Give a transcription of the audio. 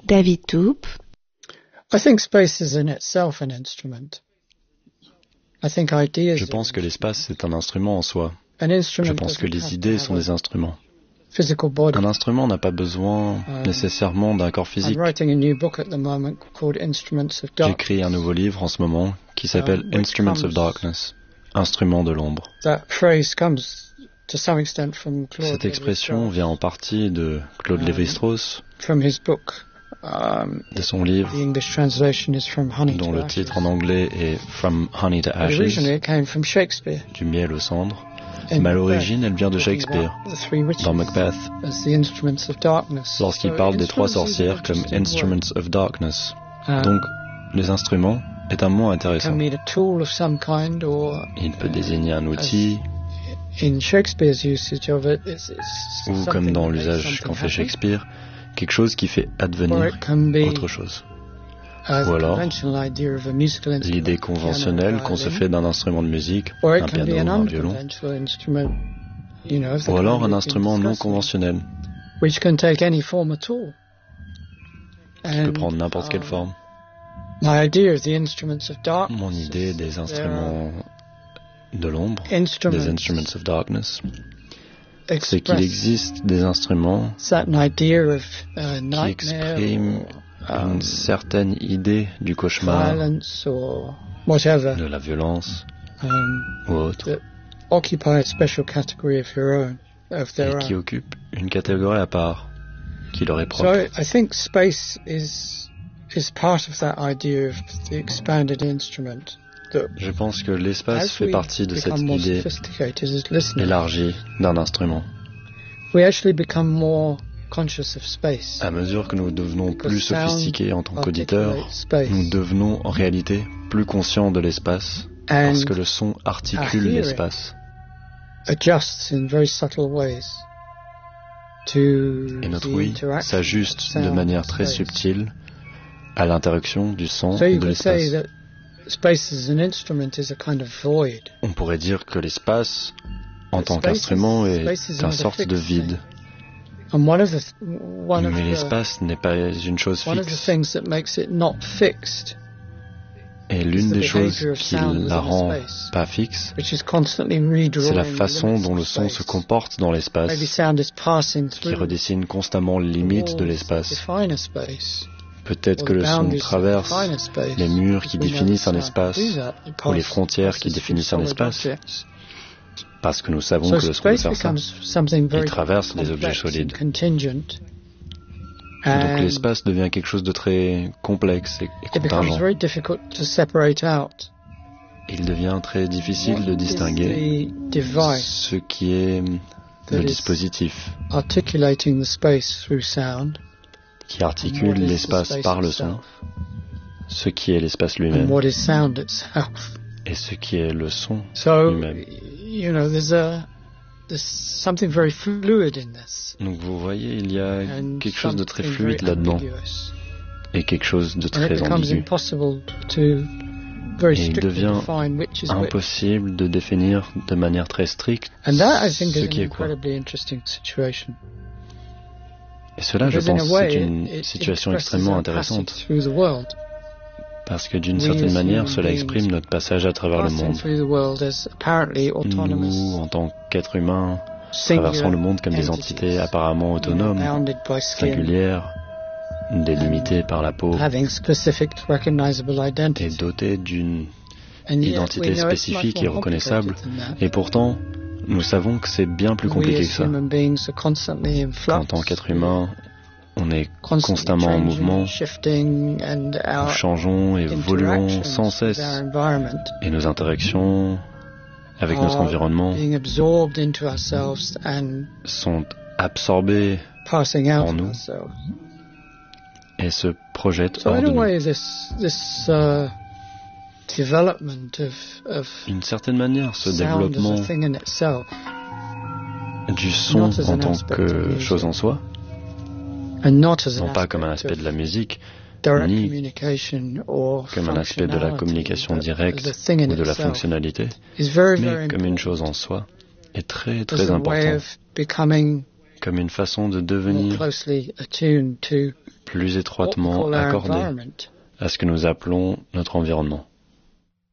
David Toupe. Je pense que l'espace est un instrument en soi. Je pense que les idées sont des instruments. Un instrument n'a pas besoin nécessairement d'un corps physique. J'écris un nouveau livre en ce moment qui s'appelle Instruments of Darkness, instruments de l'ombre. Cette expression vient en partie de Claude Lévi-Strauss, de son livre, dont le titre en anglais est From Honey to Ashes, du miel aux cendres. Mais à l'origine, elle vient de Shakespeare, dans Macbeth, lorsqu'il parle des trois sorcières comme Instruments of Darkness. Donc, les instruments est un mot intéressant. Il peut désigner un outil, ou comme dans l'usage qu'en fait Shakespeare, quelque chose qui fait advenir autre chose. Ou alors, l'idée conventionnelle qu'on se fait d'un instrument de musique, un piano ou un violon, ou alors un instrument non conventionnel, qui peut prendre n'importe quelle forme. Mon idée des instruments de l'ombre, des Instruments of Darkness, c'est qu'il existe des instruments qui expriment une certaine idée du cauchemar, de la violence ou autre, et qui occupent une catégorie à part, qui leur est propre. Je pense que l'espace fait partie de cette idée élargie d'un instrument. À mesure que nous devenons plus sophistiqués en tant qu'auditeurs, nous devenons en réalité plus conscients de l'espace, parce que le son articule l'espace. Et notre oui s'ajuste de manière très subtile à l'interaction du son et de l'espace. On pourrait dire que l'espace, en tant qu'instrument, est une sorte de vide. Mais l'espace n'est pas une chose fixe. Et l'une des choses qui la rend pas fixe, c'est la façon dont le son se comporte dans l'espace, qui redessine constamment les limites de l'espace. Peut-être que le son traverse les murs qui définissent un espace, ou les frontières qui définissent un espace, parce que nous savons que le son peut faire ça. Il traverse des objets solides. Donc l'espace devient quelque chose de très complexe et contingent. Il devient très difficile de distinguer ce qui est le dispositif qui articule l'espace par le son, ce qui est l'espace lui-même, et ce qui est le son lui-même. Donc vous voyez, il y a quelque chose de très fluide là-dedans, et quelque chose de très ambigu. Et il devient impossible de définir de manière très stricte ce qui est quoi. Et cela, je pense, c'est une situation extrêmement intéressante, parce que d'une certaine manière, cela exprime notre passage à travers le monde. Nous, en tant qu'êtres humains, traversons le monde comme des entités apparemment autonomes, singulières, délimitées par la peau, et dotées d'une identité spécifique et reconnaissable. Et pourtant, nous savons que c'est bien plus compliqué que ça. En tant qu'être humain, on est constamment en mouvement, nous changeons et évoluons sans cesse, et nos interactions avec notre environnement sont absorbées en nous et se projettent hors de nous. D'une certaine manière, ce développement du son en tant que chose en soi, non pas comme un aspect de la musique, ni comme un aspect de la communication directe ou de la fonctionnalité, mais comme une chose en soi, est très très important. comme une façon de devenir plus étroitement accordé à ce que nous appelons notre environnement.